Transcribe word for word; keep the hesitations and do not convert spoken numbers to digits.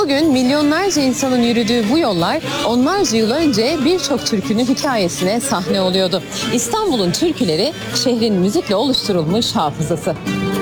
Bugün milyonlarca insanın yürüdüğü bu yollar onlarca yıl önce birçok türkünün hikayesine sahne oluyordu. İstanbul'un türküleri şehrin müzikle oluşturulmuş hafızası.